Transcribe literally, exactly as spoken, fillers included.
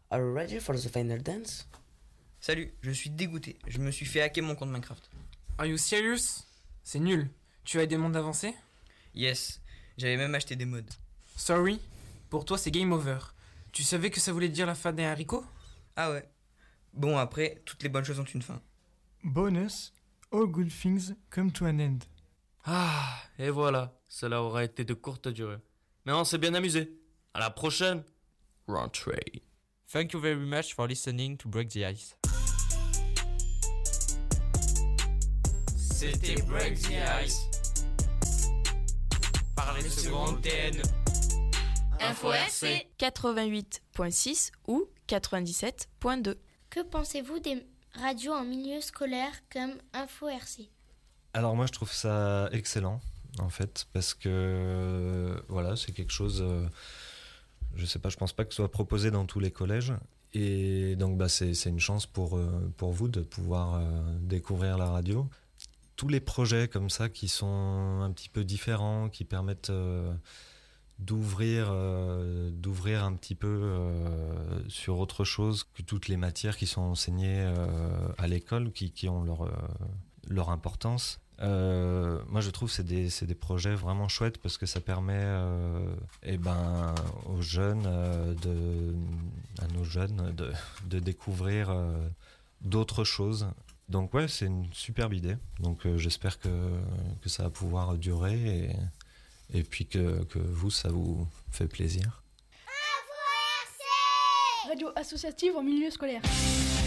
Are you ready for the final dance? Salut, je suis dégoûté. Je me suis fait hacker mon compte Minecraft. Are you serious? C'est nul. Tu as des mondes avancés? Yes, j'avais même acheté des mods. Sorry, pour toi c'est game over. Tu savais que ça voulait dire la fin des haricots? Ah ouais. Bon, après, toutes les bonnes choses ont une fin. Bonus, all good things come to an end. Ah, et voilà, cela aura été de courte durée. Mais on s'est bien amusé. À la prochaine. Rentrée. Thank you very much for listening to Break the Ice. C'était Break the Ice. Par les secondes T N. Info R C quatre-vingt-huit point six ou quatre-vingt-dix-sept point deux. Que pensez-vous des radios en milieu scolaire comme Info R C? Alors moi je trouve ça excellent en fait parce que voilà c'est quelque chose, euh, je sais pas, je pense pas que ce soit proposé dans tous les collèges et donc bah c'est c'est une chance pour euh, pour vous de pouvoir euh, découvrir la radio. Tous les projets comme ça qui sont un petit peu différents, qui permettent euh, d'ouvrir euh, d'ouvrir un petit peu euh, sur autre chose que toutes les matières qui sont enseignées euh, à l'école, qui qui ont leur euh, leur importance. Euh, moi je trouve que c'est des c'est des projets vraiment chouettes parce que ça permet euh, eh ben aux jeunes euh, de à nos jeunes de de découvrir euh, d'autres choses. Donc ouais, c'est une superbe idée. Donc euh, j'espère que que ça va pouvoir durer et et puis que que vous ça vous fait plaisir. Radio associative en milieu scolaire.